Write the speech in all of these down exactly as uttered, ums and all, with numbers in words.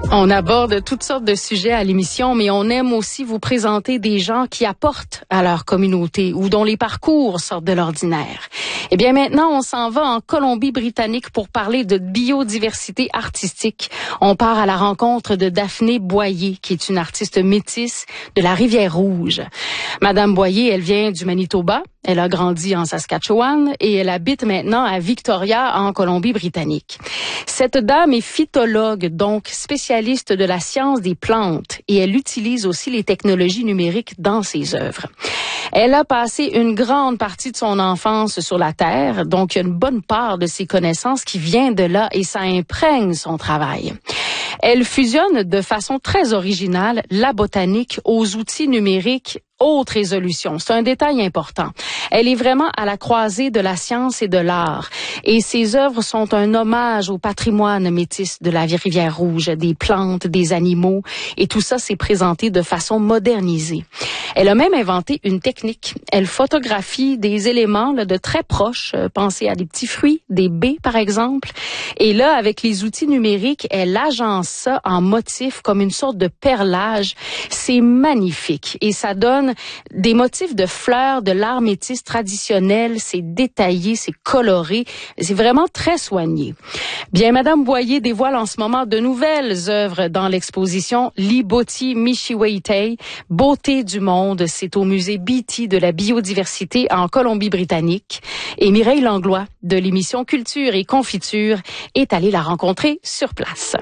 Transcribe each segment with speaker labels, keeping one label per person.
Speaker 1: On aborde toutes sortes de sujets à l'émission, mais on aime aussi vous présenter des gens qui apportent à leur communauté ou dont les parcours sortent de l'ordinaire. Eh bien, maintenant, on s'en va en Colombie-Britannique pour parler de biodiversité artistique. On part à la rencontre de Daphné Boyer, qui est une artiste métisse de la Rivière-Rouge. Madame Boyer, elle vient du Manitoba. Elle a grandi en Saskatchewan et elle habite maintenant à Victoria, en Colombie-Britannique. Cette dame est phytologue, donc spécialiste de la science des plantes, et elle utilise aussi les technologies numériques dans ses œuvres. Elle a passé une grande partie de son enfance sur la Terre, donc il y a une bonne part de ses connaissances qui vient de là et ça imprègne son travail. Elle fusionne de façon très originale la botanique aux outils numériques haute résolution. C'est un détail important. Elle est vraiment à la croisée de la science et de l'art. Et ses œuvres sont un hommage au patrimoine métis de la Rivière-Rouge, des plantes, des animaux. Et tout ça s'est présenté de façon modernisée. Elle a même inventé une technique. Elle photographie des éléments là, de très proches. Pensez à des petits fruits, des baies par exemple. Et là, avec les outils numériques, elle agence ça en motif comme une sorte de perlage. C'est magnifique. Et ça donne des motifs de fleurs de l'art métis traditionnel, c'est détaillé, c'est coloré, c'est vraiment très soigné. Bien, Madame Boyer dévoile en ce moment de nouvelles œuvres dans l'exposition Liboti Mishiweitei, Beauté du monde. C'est au musée Beatty de la biodiversité en Colombie-Britannique. Et Mireille Langlois de l'émission Culture et Confiture est allée la rencontrer sur place.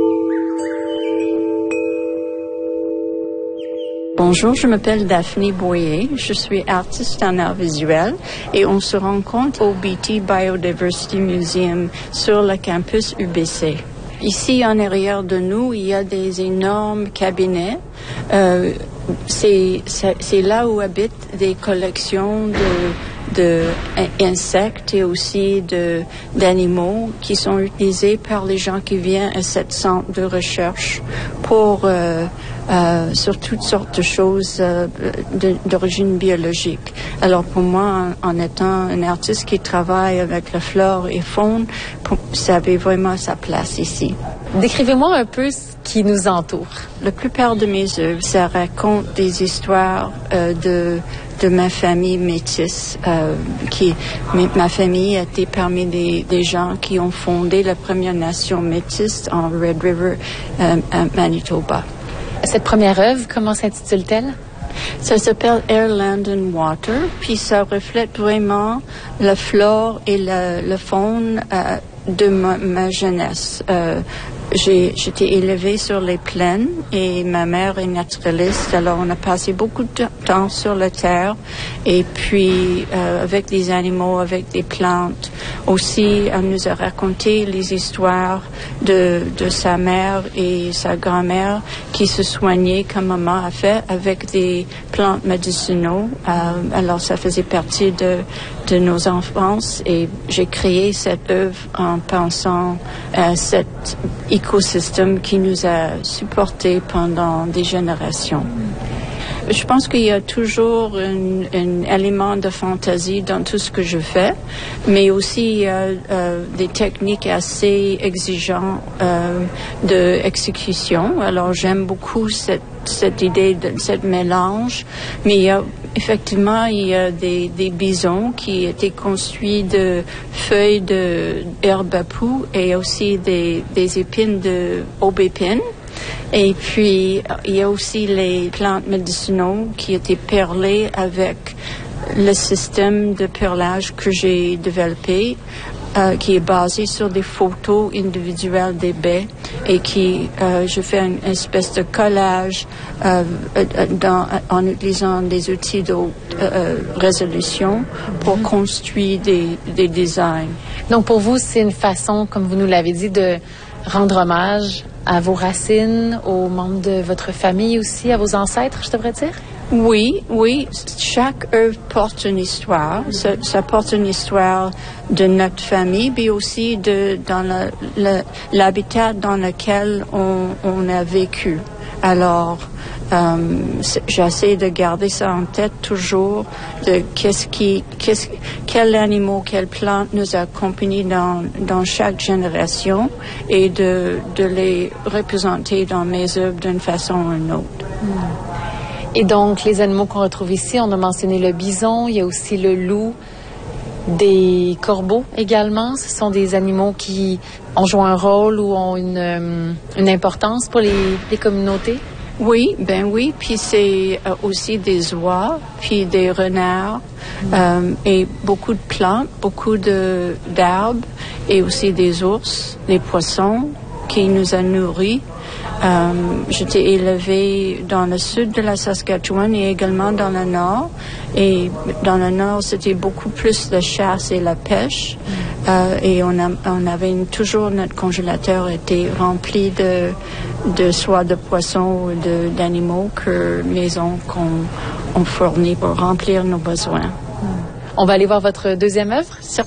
Speaker 2: Bonjour, je m'appelle Daphné Boyer, je suis artiste en art visuel et on se rencontre au Beatty Biodiversity Museum sur le campus U B C. Ici, en arrière de nous, il y a des énormes cabinets. Euh, c'est, c'est, c'est là où habitent des collections de de insectes et aussi de d'animaux qui sont utilisés par les gens qui viennent à cette centre de recherche pour euh, euh, sur toutes sortes de choses euh, de, d'origine biologique. Alors pour moi, en, en étant un artiste qui travaille avec la flore et faune, pour, ça avait vraiment sa place ici.
Speaker 1: Décrivez-moi un peu ce qui nous entoure.
Speaker 2: La plupart de mes œuvres, ça raconte des histoires euh, de de ma famille métisse, euh, qui ma famille a été parmi des, des gens qui ont fondé la première nation métisse en Red River, euh, à Manitoba.
Speaker 1: Cette première œuvre, comment s'intitule-t-elle?
Speaker 2: Ça s'appelle Air, Land and Water, puis ça reflète vraiment la flore et la, la faune euh, de ma, ma jeunesse. Euh, J'ai, j'étais élevée sur les plaines et ma mère est naturaliste, alors on a passé beaucoup de temps sur la terre et puis euh, avec des animaux, avec des plantes. Aussi, elle nous a raconté les histoires de, de sa mère et sa grand-mère qui se soignaient comme maman a fait avec des plantes médicinaux. Euh, alors ça faisait partie de, de nos enfances et j'ai créé cette œuvre en pensant à cette écosystème qui nous a supportés pendant des générations. Je pense qu'il y a toujours un, un élément de fantaisie dans tout ce que je fais, mais aussi il y a euh, des techniques assez exigeantes euh, d'exécution. Alors j'aime beaucoup cette, cette idée de cette mélange, mais il y a effectivement il y a des, des bisons qui étaient construits de feuilles de herbe à poux et aussi des, des épines de aubépine. Et puis, il y a aussi les plantes médicinaux qui étaient perlées avec le système de perlage que j'ai développé, euh, qui est basé sur des photos individuelles des baies et qui, euh, je fais une espèce de collage euh, dans, en utilisant des outils de haute euh, résolution pour mm-hmm. construire des, des designs.
Speaker 1: Donc, pour vous, c'est une façon, comme vous nous l'avez dit, de rendre hommage à vos racines, aux membres de votre famille aussi, à vos ancêtres, je devrais dire?
Speaker 2: Oui, oui. Chaque œuvre porte une histoire. Ça, ça porte une histoire de notre famille, mais aussi de dans le, le, l'habitat dans lequel on, on a vécu. Alors, Euh, j'essaie de garder ça en tête toujours, de qu'est-ce qui, qu'est-ce, quel animal, quelle plante nous accompagne dans, dans chaque génération et de, de les représenter dans mes œuvres d'une façon ou d'une autre.
Speaker 3: Et donc, les animaux qu'on retrouve ici, on a mentionné le bison, il y a aussi le loup, des corbeaux également. Ce sont des animaux qui ont joué un rôle ou ont une, une importance pour les, les communautés?
Speaker 2: Oui, ben oui, puis c'est euh, aussi des oies, puis des renards, mmh. euh, et beaucoup de plantes, beaucoup de d'arbres, et aussi des ours, des poissons qui nous a nourris. Euh, j'étais élevée dans le sud de la Saskatchewan et également dans le nord. Et dans le nord, c'était beaucoup plus de chasse et la pêche. Mm. Euh, et on, a, on avait une, toujours, notre congélateur était rempli de, de soit de poissons ou de, d'animaux que maison qu'on on fournit pour remplir nos besoins.
Speaker 3: Mm. On va aller voir votre deuxième œuvre?
Speaker 2: Certainement.